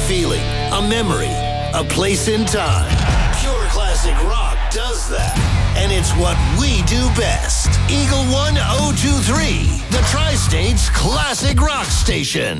feeling, a memory, a place in time. Pure classic rock does that. And it's what we do best. Eagle 1023, the Tri-State's classic rock station.